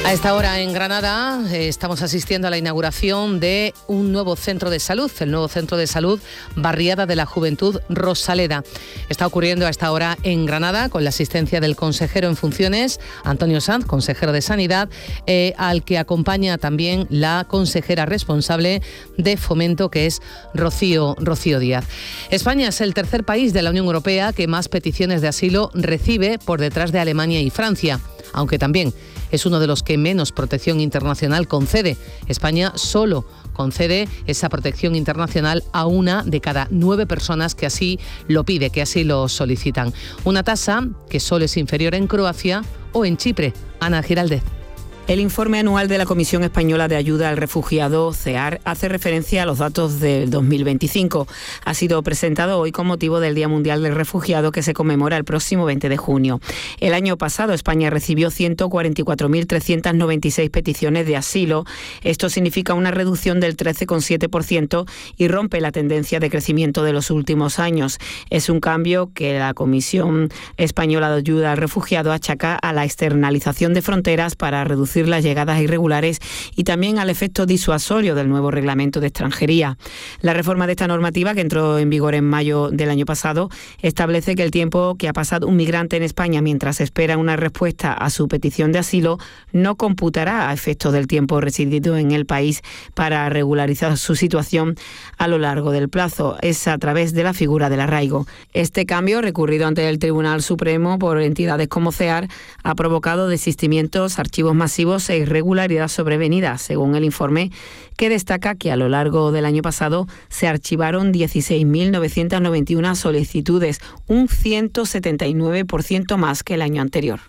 A esta hora en Granada estamos asistiendo a la inauguración de un nuevo centro de salud, el nuevo centro de salud Barriada de la Juventud Rosaleda. Está ocurriendo a esta hora en Granada con la asistencia del consejero en funciones, Antonio Sanz, consejero de Sanidad, al que acompaña también la consejera responsable de Fomento, que es Rocío Díaz. España es el tercer país de la Unión Europea que más peticiones de asilo recibe, por detrás de Alemania y Francia, aunque también es uno de los que menos protección internacional concede. España solo concede esa protección internacional a 1 de cada 9 personas que así lo pide, que así lo solicitan. Una tasa que solo es inferior en Croacia o en Chipre. Ana Giraldez. El informe anual de la Comisión Española de Ayuda al Refugiado, CEAR, hace referencia a los datos del 2025. Ha sido presentado hoy con motivo del Día Mundial del Refugiado, que se conmemora el próximo 20 de junio. El año pasado España recibió 144.396 peticiones de asilo. Esto significa una reducción del 13,7% y rompe la tendencia de crecimiento de los últimos años. Es un cambio que la Comisión Española de Ayuda al Refugiado achaca a la externalización de fronteras para reducir las llegadas irregulares y también al efecto disuasorio del nuevo reglamento de extranjería. La reforma de esta normativa, que entró en vigor en mayo del año pasado, establece que el tiempo que ha pasado un migrante en España mientras espera una respuesta a su petición de asilo no computará a efectos del tiempo residido en el país para regularizar su situación a lo largo del plazo. Es a través de la figura del arraigo. Este cambio, recurrido ante el Tribunal Supremo por entidades como CEAR, ha provocado desistimientos, archivos masivos e irregularidades sobrevenidas, según el informe, que destaca que a lo largo del año pasado se archivaron 16.991 solicitudes, un 179% más que el año anterior.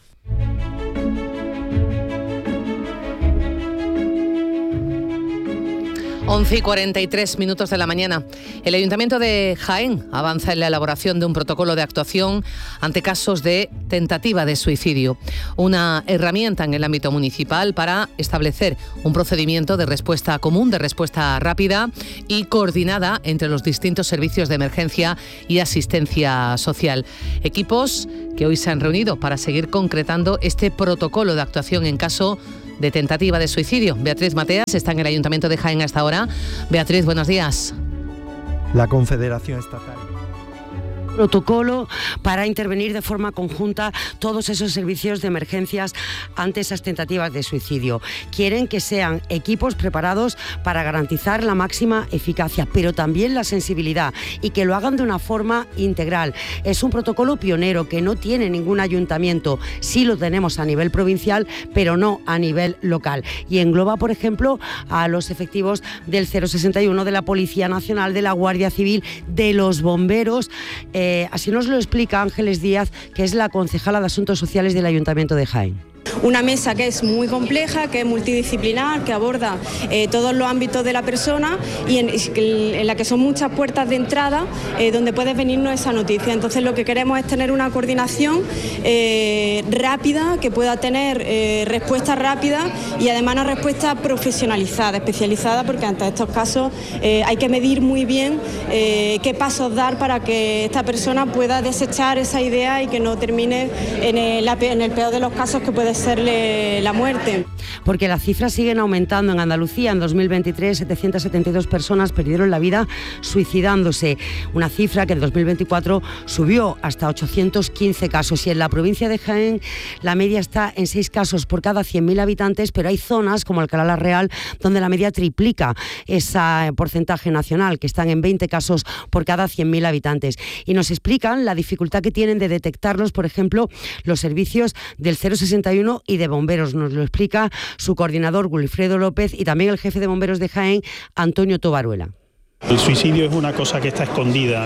11:43 de la mañana. El Ayuntamiento de Jaén avanza en la elaboración de un protocolo de actuación ante casos de tentativa de suicidio. Una herramienta en el ámbito municipal para establecer un procedimiento de respuesta común, de respuesta rápida y coordinada entre los distintos servicios de emergencia y asistencia social. Equipos que hoy se han reunido para seguir concretando este protocolo de actuación en caso de tentativa de suicidio. Beatriz Mateas está en el Ayuntamiento de Jaén a esta hora. Beatriz, buenos días. La Confederación Estatal. Protocolo para intervenir de forma conjunta todos esos servicios de emergencias ante esas tentativas de suicidio. Quieren que sean equipos preparados para garantizar la máxima eficacia, pero también la sensibilidad, y que lo hagan de una forma integral. Es un protocolo pionero que no tiene ningún ayuntamiento. Sí lo tenemos a nivel provincial, pero no a nivel local. Y engloba, por ejemplo, a los efectivos del 061, de la Policía Nacional, de la Guardia Civil, de los bomberos. Así nos lo explica Ángeles Díaz, que es la concejala de Asuntos Sociales del Ayuntamiento de Jaén. Una mesa que es muy compleja, que es multidisciplinar, que aborda todos los ámbitos de la persona y en la que son muchas puertas de entrada donde puede venirnos esa noticia. Entonces lo que queremos es tener una coordinación rápida, que pueda tener respuesta rápida y además una respuesta profesionalizada, especializada, porque ante estos casos hay que medir muy bien qué pasos dar para que esta persona pueda desechar esa idea y que no termine en el peor de los casos, que puede serle la muerte. Porque las cifras siguen aumentando. En Andalucía, en 2023, 772 personas perdieron la vida suicidándose. Una cifra que en 2024 subió hasta 815 casos. Y en la provincia de Jaén, la media está en 6 casos por cada 100.000 habitantes, pero hay zonas como Alcalá la Real donde la media triplica ese porcentaje nacional, que están en 20 casos por cada 100.000 habitantes. Y nos explican la dificultad que tienen de detectarlos, por ejemplo, los servicios del 061 y de bomberos. Nos lo explica su coordinador, Wilfredo López, y también el jefe de bomberos de Jaén, Antonio Tobaruela. El suicidio es una cosa que está escondida,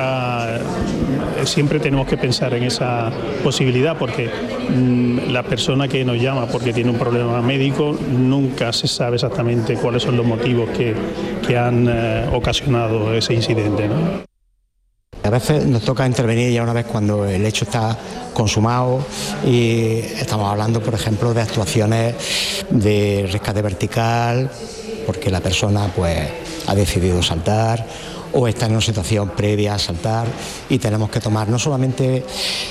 siempre tenemos que pensar en esa posibilidad, porque la persona que nos llama porque tiene un problema médico, nunca se sabe exactamente cuáles son los motivos que han ocasionado ese incidente, ¿no? A veces nos toca intervenir ya una vez cuando el hecho está consumado, y estamos hablando, por ejemplo, de actuaciones de rescate vertical, porque la persona pues ha decidido saltar, o están en una situación previa a saltar, y tenemos que tomar no solamente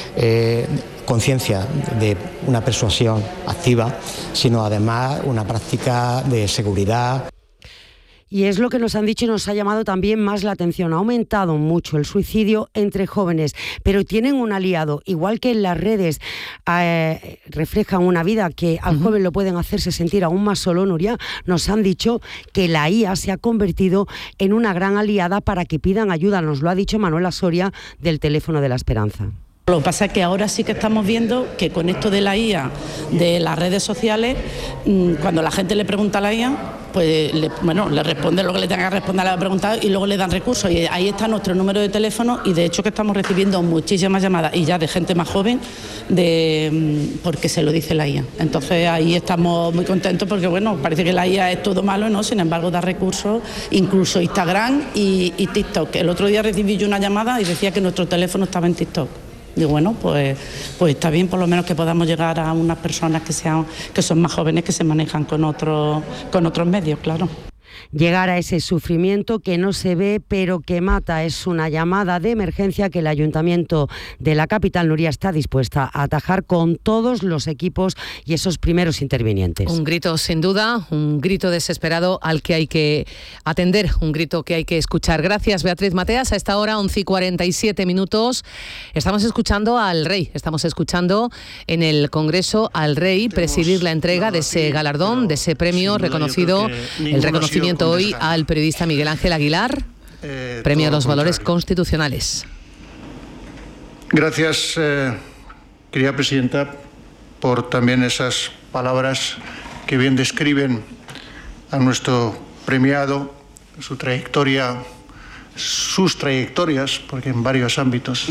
conciencia de una persuasión activa, sino además una práctica de seguridad. Y es lo que nos han dicho y nos ha llamado también más la atención. Ha aumentado mucho el suicidio entre jóvenes, pero tienen un aliado. Igual que en las redes reflejan una vida que al joven lo pueden hacerse sentir aún más solo, Nuria, nos han dicho que la IA se ha convertido en una gran aliada para que pidan ayuda. Nos lo ha dicho Manuela Soria del Teléfono de la Esperanza. Lo que pasa es que ahora sí que estamos viendo que con esto de la IA, de las redes sociales, cuando la gente le pregunta a la IA, pues le responde lo que le tenga que responder a la pregunta y luego le dan recursos. Y ahí está nuestro número de teléfono, y de hecho que estamos recibiendo muchísimas llamadas, y ya de gente más joven, porque se lo dice la IA. Entonces ahí estamos muy contentos porque, bueno, parece que la IA es todo malo, ¿no? Sin embargo, da recursos, incluso Instagram y TikTok. El otro día recibí yo una llamada y decía que nuestro teléfono estaba en TikTok. Digo, bueno, pues está bien por lo menos que podamos llegar a unas personas que son más jóvenes, que se manejan con otros medios, claro. Llegar a ese sufrimiento que no se ve pero que mata es una llamada de emergencia que el Ayuntamiento de la capital, Nuria, está dispuesta a atajar con todos los equipos y esos primeros intervinientes. Un grito sin duda, un grito desesperado al que hay que atender, un grito que hay que escuchar. Gracias, Beatriz Mateas. A esta hora, 11:47, estamos escuchando al rey, estamos escuchando en el Congreso al rey presidir la entrega de ese galardón, de ese premio reconocido, el reconocimiento hoy al periodista Miguel Ángel Aguilar, premio a los valores constitucionales. Gracias, querida presidenta, por también esas palabras que bien describen a nuestro premiado, su trayectoria, sus trayectorias, porque en varios ámbitos.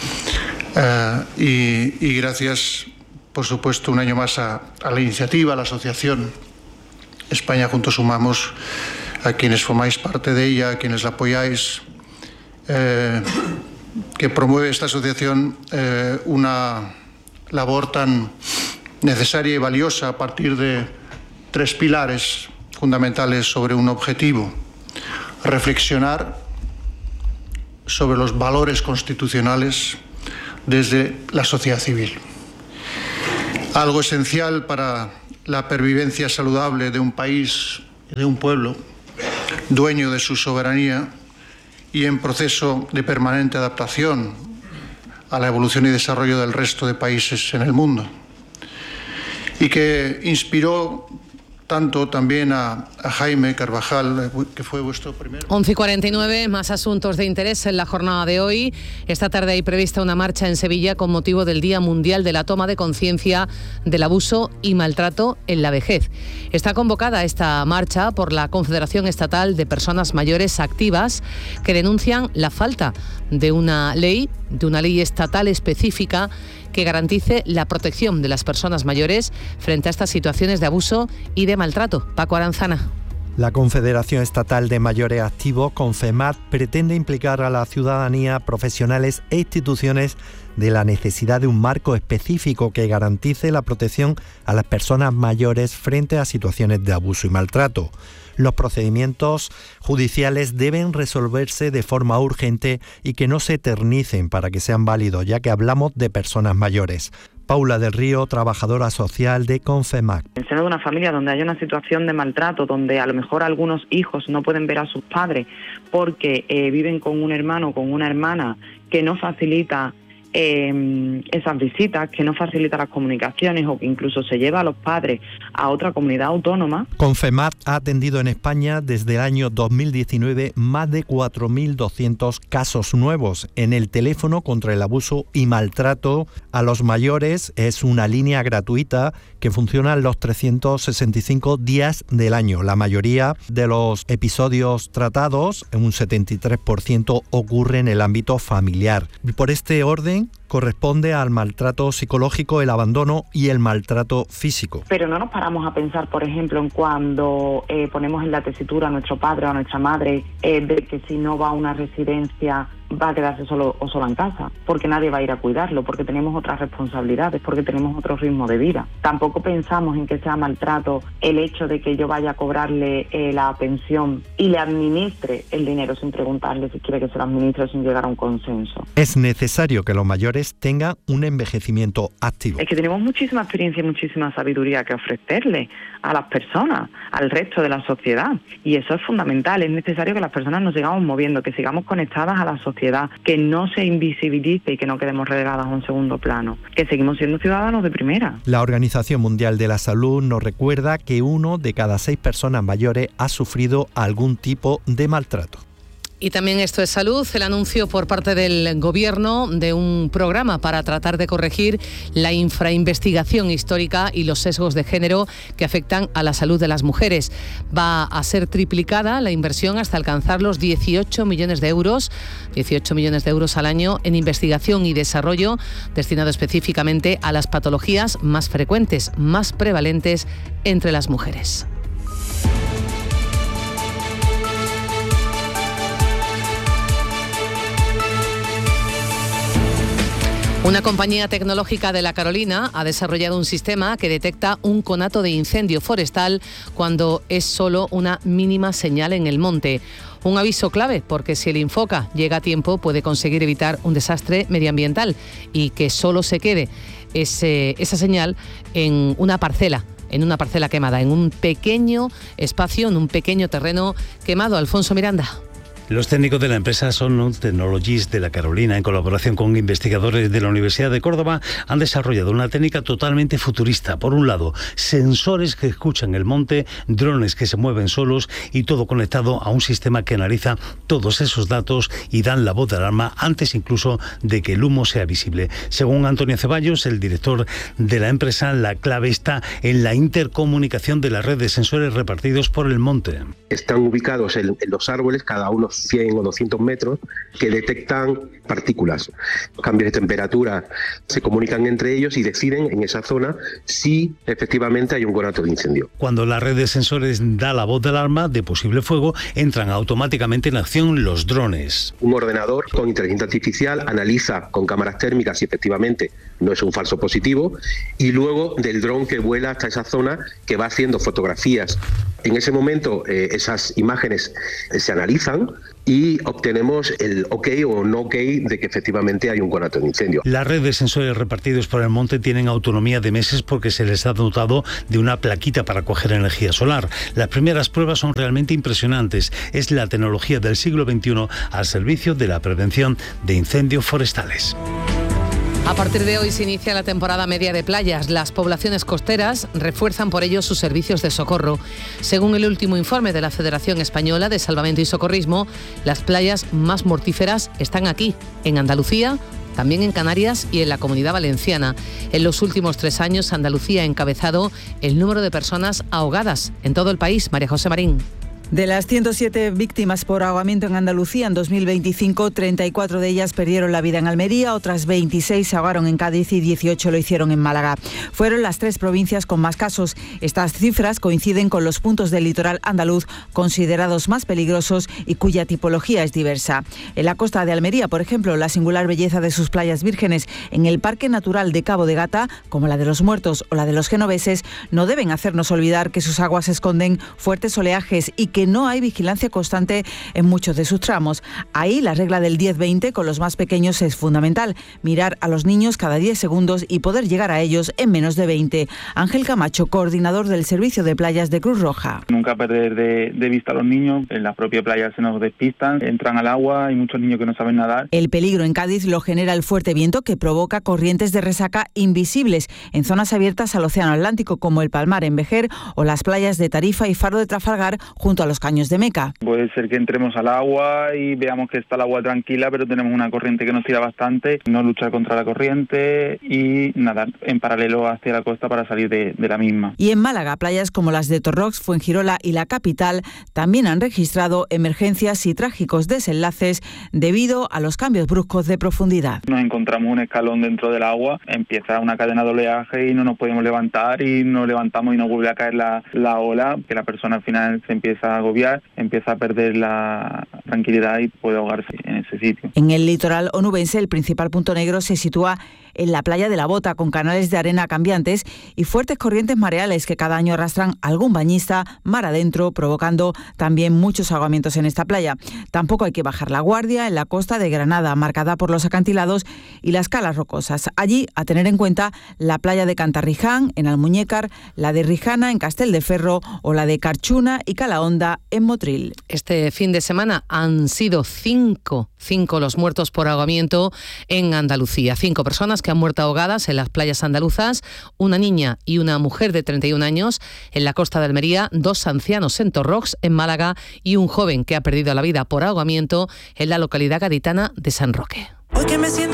Y gracias, por supuesto, un año más a la iniciativa, a la asociación España Juntos Sumamos, a quienes formáis parte de ella, a quienes la apoyáis, que promueve esta asociación una labor tan necesaria y valiosa a partir de 3 pilares fundamentales sobre un objetivo: reflexionar sobre los valores constitucionales desde la sociedad civil. Algo esencial para la pervivencia saludable de un país y de un pueblo, dueño de su soberanía y en proceso de permanente adaptación a la evolución y desarrollo del resto de países en el mundo, y que inspiró tanto también a Jaime Carvajal, que fue vuestro primer... 11:49, más asuntos de interés en la jornada de hoy. Esta tarde hay prevista una marcha en Sevilla con motivo del Día Mundial de la Toma de Conciencia del Abuso y Maltrato en la Vejez. Está convocada esta marcha por la Confederación Estatal de Personas Mayores Activas, que denuncian la falta de una ley estatal específica que garantice la protección de las personas mayores frente a estas situaciones de abuso y de maltrato. Paco Aranzana. La Confederación Estatal de Mayores Activos, CONFEMAT, pretende implicar a la ciudadanía, profesionales e instituciones de la necesidad de un marco específico que garantice la protección a las personas mayores frente a situaciones de abuso y maltrato. Los procedimientos judiciales deben resolverse de forma urgente y que no se eternicen para que sean válidos, ya que hablamos de personas mayores. Paula del Río, trabajadora social de CONFEMAT. En el seno de una familia donde hay una situación de maltrato, donde a lo mejor algunos hijos no pueden ver a sus padres porque viven con un hermano o con una hermana que no facilita esas visitas, que no facilita las comunicaciones o que incluso se lleva a los padres a otra comunidad autónoma. CONFEMAT ha atendido en España desde el año 2019 más de 4.200 casos nuevos. En el teléfono contra el abuso y maltrato a los mayores es una línea gratuita que funciona los 365 días del año. La mayoría de los episodios tratados, un 73%, ocurre en el ámbito familiar. Por este orden, corresponde al maltrato psicológico, el abandono y el maltrato físico. Pero no nos paramos a pensar, por ejemplo, en cuando ponemos en la tesitura a nuestro padre o a nuestra madre de que si no va a una residencia va a quedarse solo o sola en casa, porque nadie va a ir a cuidarlo, porque tenemos otras responsabilidades, porque tenemos otro ritmo de vida. Tampoco pensamos en que sea maltrato el hecho de que yo vaya a cobrarle la pensión y le administre el dinero sin preguntarle si quiere que se lo administre sin llegar a un consenso. Es necesario que los mayores tengan un envejecimiento activo. Es que tenemos muchísima experiencia y muchísima sabiduría que ofrecerle a las personas, al resto de la sociedad, y eso es fundamental. Es necesario que las personas nos sigamos moviendo, que sigamos conectadas a la sociedad, que no se invisibilice y que no quedemos relegadas a un segundo plano, que seguimos siendo ciudadanos de primera. La Organización Mundial de la Salud nos recuerda que 1 de cada 6 personas mayores ha sufrido algún tipo de maltrato. Y también esto es salud, el anuncio por parte del Gobierno de un programa para tratar de corregir la infrainvestigación histórica y los sesgos de género que afectan a la salud de las mujeres. Va a ser triplicada la inversión hasta alcanzar los 18 millones de euros al año en investigación y desarrollo, destinado específicamente a las patologías más frecuentes, más prevalentes entre las mujeres. Una compañía tecnológica de La Carolina ha desarrollado un sistema que detecta un conato de incendio forestal cuando es solo una mínima señal en el monte. Un aviso clave, porque si el Infoca llega a tiempo puede conseguir evitar un desastre medioambiental y que solo se quede esa señal en una parcela quemada, en un pequeño espacio, en un pequeño terreno quemado. Alfonso Miranda. Los técnicos de la empresa Sonon Technologies de La Carolina, en colaboración con investigadores de la Universidad de Córdoba, han desarrollado una técnica totalmente futurista. Por un lado, sensores que escuchan el monte, drones que se mueven solos y todo conectado a un sistema que analiza todos esos datos y dan la voz de alarma antes incluso de que el humo sea visible. Según Antonio Ceballos, el director de la empresa, la clave está en la intercomunicación de la red de sensores repartidos por el monte. Están ubicados en los árboles, cada uno 100 o 200 metros, que detectan partículas. Los cambios de temperatura se comunican entre ellos y deciden en esa zona si efectivamente hay un conato de incendio. Cuando la red de sensores da la voz de alarma de posible fuego, entran automáticamente en acción los drones. Un ordenador con inteligencia artificial analiza con cámaras térmicas si efectivamente no es un falso positivo, y luego del dron que vuela hasta esa zona, que va haciendo fotografías. En ese momento esas imágenes se analizan y obtenemos el ok o no ok de que efectivamente hay un conato de incendio. La red de sensores repartidos por el monte tienen autonomía de meses porque se les ha dotado de una plaquita para coger energía solar. Las primeras pruebas son realmente impresionantes. Es la tecnología del siglo XXI al servicio de la prevención de incendios forestales. A partir de hoy se inicia la temporada media de playas. Las poblaciones costeras refuerzan por ello sus servicios de socorro. Según el último informe de la Federación Española de Salvamento y Socorrismo, las playas más mortíferas están aquí, en Andalucía, también en Canarias y en la Comunidad Valenciana. En los últimos 3 años, Andalucía ha encabezado el número de personas ahogadas en todo el país. María José Marín. De las 107 víctimas por ahogamiento en Andalucía en 2025, 34 de ellas perdieron la vida en Almería, otras 26 se ahogaron en Cádiz y 18 lo hicieron en Málaga. Fueron las 3 provincias con más casos. Estas cifras coinciden con los puntos del litoral andaluz considerados más peligrosos y cuya tipología es diversa. En la costa de Almería, por ejemplo, la singular belleza de sus playas vírgenes en el Parque Natural de Cabo de Gata, como la de los Muertos o la de los Genoveses, no deben hacernos olvidar que sus aguas esconden fuertes oleajes y que no hay vigilancia constante en muchos de sus tramos. Ahí la regla del 10-20 con los más pequeños es fundamental. Mirar a los niños cada 10 segundos y poder llegar a ellos en menos de 20. Ángel Camacho, coordinador del Servicio de Playas de Cruz Roja. Nunca perder de vista a los niños. En la propia playa se nos despistan, entran al agua, hay muchos niños que no saben nadar. El peligro en Cádiz lo genera el fuerte viento que provoca corrientes de resaca invisibles en zonas abiertas al Océano Atlántico como el Palmar en Vejer o las playas de Tarifa y Faro de Trafalgar junto a los caños de Meca. Puede ser que entremos al agua y veamos que está el agua tranquila, pero tenemos una corriente que nos tira bastante, no luchar contra la corriente y nadar en paralelo hacia la costa para salir de la misma. Y en Málaga, playas como las de Torrox, Fuengirola y la capital también han registrado emergencias y trágicos desenlaces debido a los cambios bruscos de profundidad. Nos encontramos un escalón dentro del agua, empieza una cadena de oleaje y no nos podemos levantar y nos levantamos y nos vuelve a caer la ola, que la persona al final se empieza a agobiar, empieza a perder la tranquilidad y puede ahogarse en ese sitio. En el litoral onubense, el principal punto negro se sitúa en la playa de la Bota, con canales de arena cambiantes y fuertes corrientes mareales que cada año arrastran a algún bañista mar adentro, provocando también muchos ahogamientos en esta playa. Tampoco hay que bajar la guardia en la costa de Granada, marcada por los acantilados y las calas rocosas. Allí, a tener en cuenta la playa de Cantarriján, en Almuñécar, la de Rijana, en Castelldeferro, o la de Carchuna y Calahonda, en Motril. Este fin de semana han sido cinco los muertos por ahogamiento en Andalucía. 5 personas que han muerto ahogadas en las playas andaluzas, una niña y una mujer de 31 años en la costa de Almería, 2 ancianos en Torrox, en Málaga, y un joven que ha perdido la vida por ahogamiento en la localidad gaditana de San Roque.